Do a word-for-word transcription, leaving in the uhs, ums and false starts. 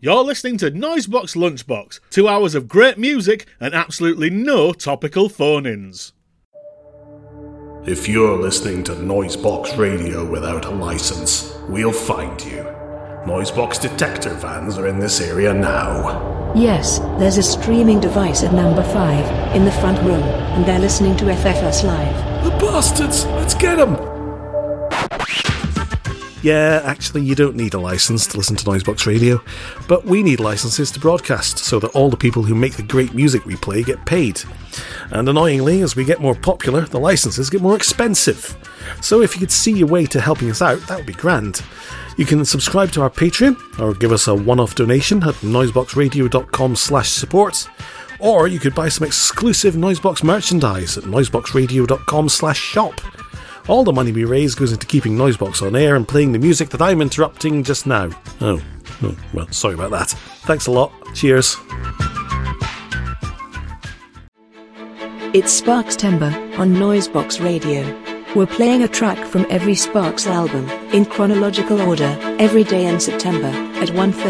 You're listening to Noisebox Lunchbox, two hours of great music and absolutely no topical phone-ins. If you're listening to Noisebox Radio without a license, we'll find you. Noisebox Detector vans are in this area now. Yes, there's a streaming device at number five, in the front room, and they're listening to F F S Live. The bastards! Let's get them! Yeah, actually, you don't need a license to listen to Noisebox Radio, but we need licenses to broadcast so that all the people who make the great music we play get paid. And annoyingly, as we get more popular, the licenses get more expensive. So if you could see your way to helping us out, that would be grand. You can subscribe to our Patreon, or give us a one-off donation at noiseboxradio.com slash support, or you could buy some exclusive Noisebox merchandise at noiseboxradio.com slash shop. All the money we raise goes into keeping Noisebox on air and playing the music that I'm interrupting just now. Oh, oh well, sorry about that. Thanks a lot. Cheers. It's Sparks-tember on Noisebox Radio. We're playing a track from every Sparks album, in chronological order, every day in September, at one thirty.